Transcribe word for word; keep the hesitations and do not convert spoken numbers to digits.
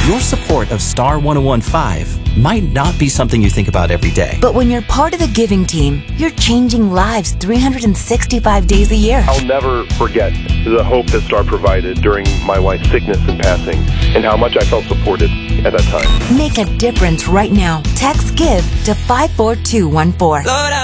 Your support of Star ten fifteen might not be something you think about every day. But when you're part of the giving team, you're changing lives three hundred sixty-five days a year. I'll never forget the hope that Star provided during my wife's sickness and passing, and how much I felt supported at that time. Make a difference right now. Text GIVE to five four two one four. Lord,